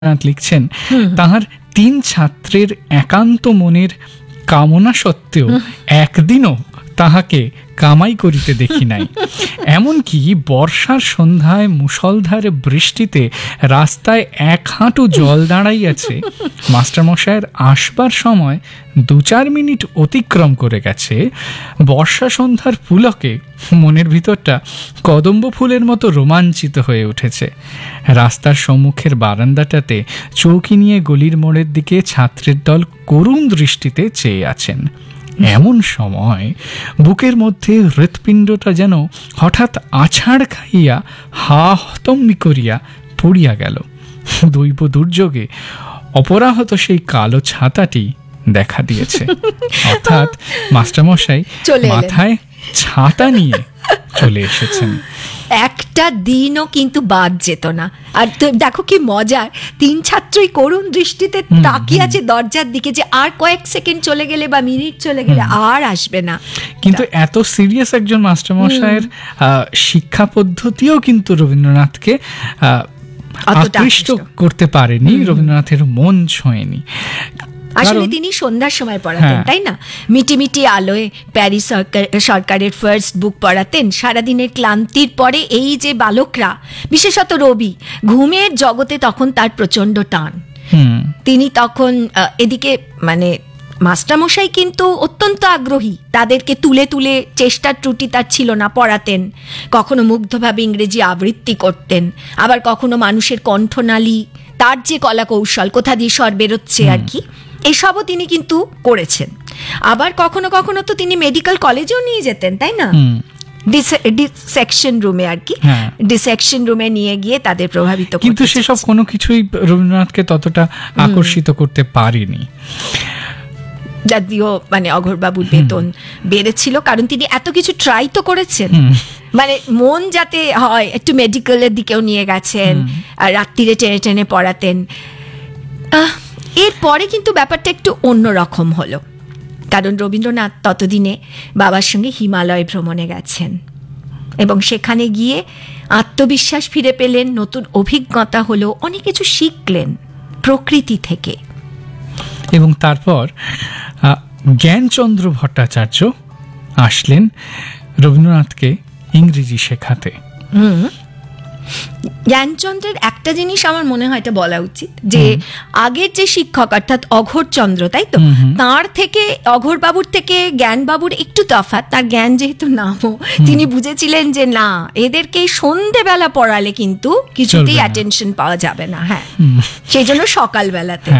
লিখছেন, তাহার 3 ছাত্রের একান্ত মনের কামনা সত্ত্বেও একদিনও তাহাকে কামাই করিতে দেখি নাই। এমনকি বর্ষার সন্ধ্যায় মুষলধারে বৃষ্টিতে রাস্তায় 1 হাঁটু জল দাঁড়াইয়াছে, মাস্টারমশাইয়ের আসবার সময় 2-4 মিনিট অতিক্রম করে গেছে। বর্ষা সন্ধ্যার পুলকে মনের ভিতরটা কদম্ব ফুলের মতো রোমাঞ্চিত হয়ে উঠেছে। রাস্তার সম্মুখের বারান্দাটাতে চৌকি নিয়ে গলির মোড়ের দিকে ছাত্রের দল করুণ দৃষ্টিতে চেয়ে আছেন। এমন সময় বুকের মধ্যে হৃৎপিণ্ডটা যেন হঠাৎ আছাড় খাইয়া হতম্বি করিয়া পড়িয়া গেল। দৈব দুর্যোগে অপরাহত সেই কালো ছাতাটি দেখা দিয়েছে। অর্থাৎ মাস্টারমশাই মাথায় ছাতা নিয়ে চলে এসেছেন। একটা দিনও কিন্তু বাদ যেত না। আর দেখো কি মজার, 3 ছাত্রই করুণ দৃষ্টিতে তাকিয়ে আছে দরজার দিকে, যে আর কয়েক সেকেন্ড চলে গেলে বা মিনিট চলে গেলে আর আসবে না। কিন্তু এত সিরিয়াস একজন মাস্টারমশাইয়ের শিক্ষা পদ্ধতিও কিন্তু রবীন্দ্রনাথকে আকৃষ্ট করতে পারেনি, রবীন্দ্রনাথের মন ছোঁয়নি। আসলে তিনি সন্ধ্যার সময় পড়াতেন, তাই না? মিটিমিটি আলোয় প্যারিস সরকারের ফার্স্ট বুক পড়াতেন। সারাদিনের ক্লান্তির পরে এই যে বালকরা, বিশেষত রবি, ঘুমের জগতে তখন তার প্রচন্ড টান। তিনি তখন এদিকে মানে মাস্টারমশাই কিন্তু অত্যন্ত আগ্রহী, তাদেরকে তুলে তুলে চেষ্টার ত্রুটি তার ছিল না, পড়াতেন। কখনো মুগ্ধভাবে ইংরেজি আবৃত্তি করতেন, আবার কখনো মানুষের কণ্ঠনালী, তার যে কলা কৌশল, কোথা দিয়ে স্বর বেরোচ্ছে আর কি, এসবও তিনি কিন্তু করেছেন। আবার কখনো কখনো তো তিনি মেডিকেল কলেজেও নিয়ে যেতেন, তাই না? ডিসেকশন রুমে আর কি, ডিসেকশন রুমে নিয়ে গিয়ে তাদের প্রভাবিত করতেন। কিন্তু সেসব কোনো কিছুই রবীন্দ্রনাথকে ততটা আকর্ষিত করতে পারেনি। যদিও মানে অঘোরবাবুর বেতন বেড়েছিল, কারণ তিনি এত কিছু ট্রাই তো করেছেন, মানে মন যাতে হয় একটু মেডিকেলের দিকেও নিয়ে গেছেন, আর রাত্রিরে টেনে টেনে পড়াতেন। এরপরে কিন্তু ব্যাপারটা একটু অন্যরকম হলো, কারণ রবীন্দ্রনাথ ততদিনে বাবার সঙ্গে হিমালয় ভ্রমণে গেছেন এবং সেখানে গিয়ে আত্মবিশ্বাস ফিরে পেলেন, নতুন অভিজ্ঞতা হলো, অনেক কিছু শিখলেন প্রকৃতি থেকে। এবং তারপর জ্ঞানচন্দ্র ভট্টাচার্য আসলেন রবীন্দ্রনাথকে ইংরেজি শেখাতে। জ্ঞানচন্দ্রের একটা জিনিস আমার মনে হয় এটা বলা উচিত, যে আগের যে শিক্ষক অর্থাৎ অঘোরচন্দ্র, তাই তো, তার থেকে অঘোরবাবুর থেকে জ্ঞানবাবুর একটু তফাৎ। তার জ্ঞান যেহেতু নামও, তিনি বুঝেছিলেন যে না, এদেরকে সন্ধেবেলা পড়ালে কিন্তু কিছুতেই অ্যাটেনশন পাওয়া যাবে না। হ্যাঁ, সেই জন্য সকালবেলাতে।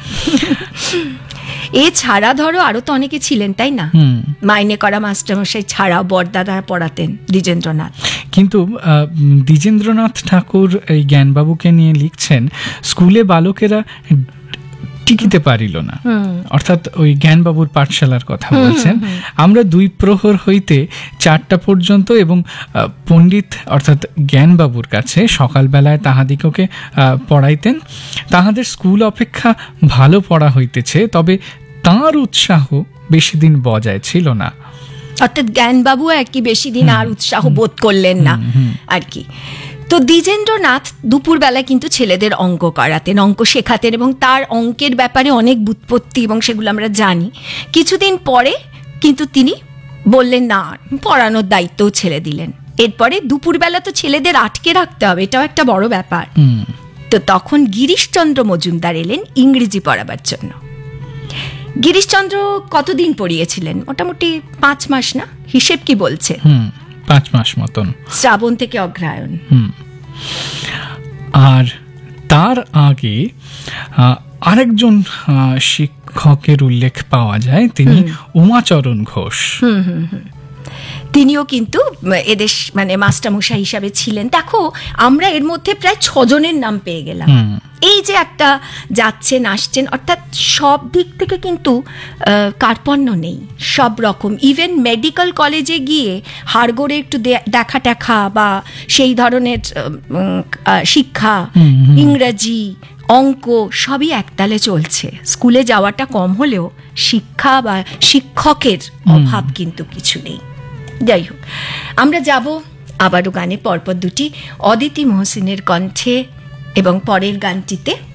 এছাড়া ধরো আরো তো অনেকে ছিলেন, তাই না? মাইনে করা মাস্টারমশাই ছাড়াও বরদাদা পড়াতেন, দ্বিজেন্দ্রনাথ। কিন্তু দ্বিজেন্দ্রনাথ ঠাকুর এই জ্ঞানবাবুকে নিয়ে লিখছেন, স্কুলে বালকেরা টিকিতে পারিল না, অর্থাৎ ওই জ্ঞানবাবুর পাঠশালার কথা বলছেন। আমরা 2 প্রহর হইতে 4টা পর্যন্ত এবং পণ্ডিত অর্থাৎ জ্ঞানবাবুর কাছে সকালবেলায় তাহাদিগকে পড়াইতেন। তাহাদের স্কুল অপেক্ষা ভালো পড়া হইতেছে, তবে তাঁর উৎসাহ বেশি দিন বজায় ছিল না। অর্থাৎ জ্ঞানবাবু আর কি বেশি দিন আর উৎসাহ বোধ করলেন না আর কি। তো দ্বিজেন্দ্রনাথ দুপুরবেলায় কিন্তু ছেলেদের অঙ্ক করাতেন, অঙ্ক শেখাতেন, এবং তার অঙ্কের ব্যাপারে অনেক ব্যুৎপত্তি এবং সেগুলো আমরা জানি। কিছুদিন পরে কিন্তু তিনি বললেন না, পড়ানোর দায়িত্বও ছেড়ে দিলেন। এরপরে দুপুরবেলা তো ছেলেদের আটকে রাখতে হবে, এটাও একটা বড় ব্যাপার। তো তখন গিরিশচন্দ্র মজুমদার এলেন ইংরেজি পড়াবার জন্য। গিরিশচন্দ্র কতদিন পড়িয়েছিলেন? মোটামুটি 5 মাস না? হিসেব কি বলছে? 5 মাস মতন, শ্রাবণ থেকে অগ্রহায়ণ। আর তার আগে আরেকজন শিক্ষকের উল্লেখ পাওয়া যায়, তিনি উমাচরণ ঘোষ। তিনিও কিন্তু এদেশ মানে মাস্টারমশাই হিসাবে ছিলেন। দেখো, আমরা এর মধ্যে প্রায় 6 জনের নাম পেয়ে গেলাম। এই যে একটা যাচ্ছেন আসছেন, অর্থাৎ সব দিক থেকে কিন্তু কার্পণ্য নেই, সব রকম। ইভেন মেডিকেল কলেজে গিয়ে হাড়গোড়ে একটু দেখা টেখা বা সেই ধরনের শিক্ষা, ইংরাজি, অঙ্ক সবই একতালে চলছে। স্কুলে যাওয়াটা কম হলেও শিক্ষা বা শিক্ষকের অভাব কিন্তু কিছু নেই। যাই হোক, আমরা যাব আবারও গানে, পরপর 2টি, অদিতি মহসিনের কণ্ঠে এবং পরের গানটিতে